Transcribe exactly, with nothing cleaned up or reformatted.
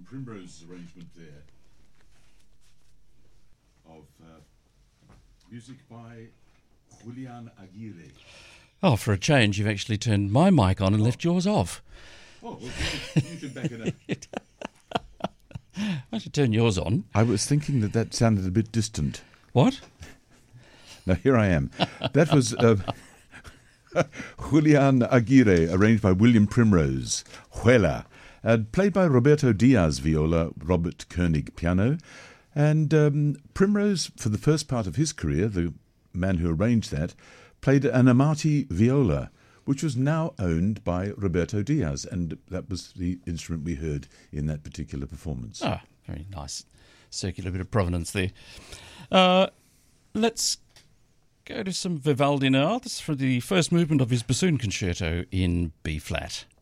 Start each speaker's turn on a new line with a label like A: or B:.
A: Primrose's arrangement there of uh, music by Julian Aguirre.
B: Oh, for a change, you've actually turned my mic on and left yours off.
A: Oh, well, you, you can back it up.
B: I should turn yours on.
C: I was thinking that that sounded a bit distant.
B: What?
C: Now, here I am. That was uh, Julian Aguirre, arranged by William Primrose, Huela, uh, played by Roberto Diaz, viola, Robert Koenig, piano. And um, Primrose, for the first part of his career, the man who arranged that, played an Amati viola, which was now owned by Roberto Diaz, and that was the instrument we heard in that particular performance.
B: Ah, very nice circular bit of provenance there. Uh, let's go to some Vivaldi now. This is for the first movement of his bassoon concerto in B-flat.